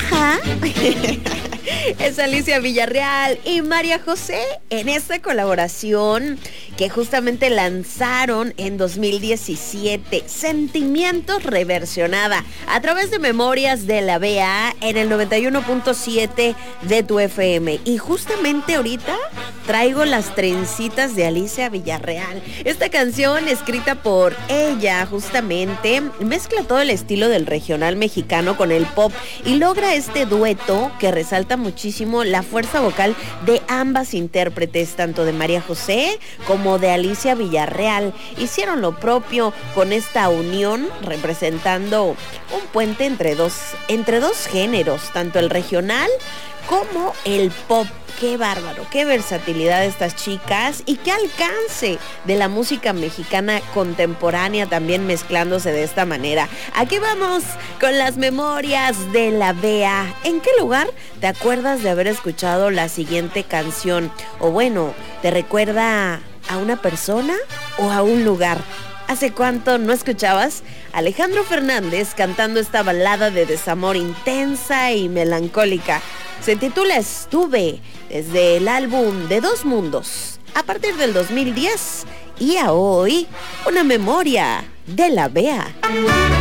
Ajá. Es Alicia Villarreal y María José en esta colaboración que justamente lanzaron en 2017, Sentimientos reversionada a través de Memorias de la BA en el 91.7 de tu FM. Y justamente ahorita traigo las trencitas de Alicia Villarreal. Esta canción escrita por ella justamente mezcla todo el estilo del regional mexicano con el pop y logra este dueto que resalta muchísimo la fuerza vocal de ambas intérpretes, tanto de María José como de Alicia Villarreal. Hicieron lo propio con esta unión, representando un puente entre dos géneros, tanto el regional como el pop. Qué bárbaro, qué versatilidad de estas chicas y qué alcance de la música mexicana contemporánea también mezclándose de esta manera. Aquí vamos con las memorias de la Bea. ¿En qué lugar te acuerdas de haber escuchado la siguiente canción? O bueno, ¿te recuerda a una persona o a un lugar? ¿Hace cuánto no escuchabas a Alejandro Fernández cantando esta balada de desamor intensa y melancólica? Se titula Estuve, desde el álbum de Dos Mundos, a partir del 2010, y a hoy, una memoria de la Bea.